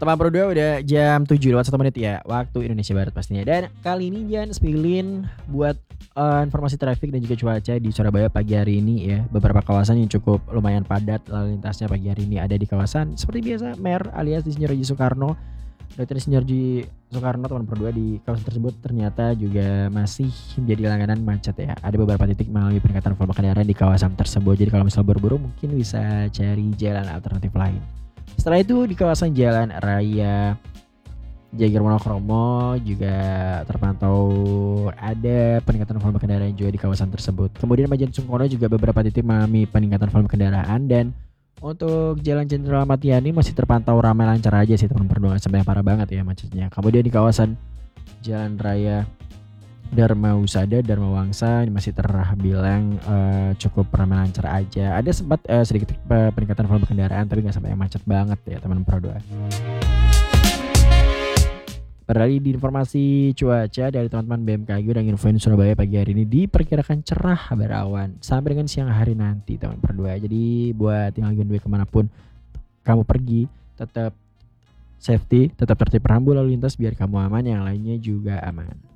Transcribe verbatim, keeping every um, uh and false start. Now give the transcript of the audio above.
Teman Pro dua udah jam tujuh lewat satu menit ya, waktu Indonesia Barat pastinya. Dan kali ini Jan spillin buat uh, informasi traffic dan juga cuaca di Surabaya pagi hari ini ya. Beberapa kawasan yang cukup lumayan padat lalu lintasnya pagi hari ini ada di kawasan seperti biasa Mer alias di Insinyur Haji Soekarno. Dokter Insinyur Haji Soekarno teman Pro dua di kawasan tersebut ternyata juga masih menjadi langganan macet ya. Ada beberapa titik mengalami peningkatan volume kendaraan di kawasan tersebut. Jadi kalau misal buru-buru mungkin bisa cari jalan alternatif lain. Setelah itu di kawasan Jalan Raya Jagir Monokromo juga terpantau ada peningkatan volume kendaraan juga di kawasan tersebut. Kemudian Majen Sungkono juga beberapa titik mengalami peningkatan volume kendaraan, dan untuk Jalan Jenderal Ahmad Yani masih terpantau ramai lancar aja sih teman perjuangan, sampai yang parah banget ya macetnya. Kemudian di kawasan Jalan Raya Dharma Husada, Dharma Wangsa masih terbilang uh, cukup ramai lancar aja. Ada sempat uh, sedikit uh, peningkatan volume kendaraan tapi nggak sampai yang macet banget ya teman Pro dua. Beralih di informasi cuaca dari teman-teman B M K G udah nginfoin Surabaya pagi hari ini diperkirakan cerah berawan sampai dengan siang hari nanti teman Pro dua. Jadi buat yang lagi on the way kemanapun kamu pergi, tetap safety, tetap tertib rambu lalu lintas biar kamu aman, yang lainnya juga aman.